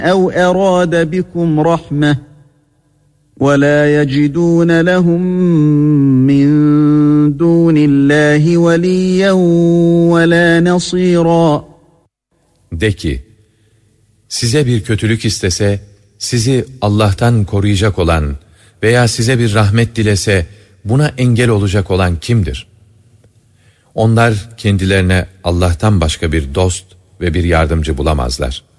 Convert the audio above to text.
أو أراد بكم رحمة ولا يجدون لهم من دون الله وليا ولا نصيرا. De ki, size bir kötülük istese, sizi Allah'tan koruyacak olan veya size bir rahmet dilese, buna engel olacak olan kimdir? Onlar kendilerine Allah'tan başka bir dost ve bir yardımcı bulamazlar.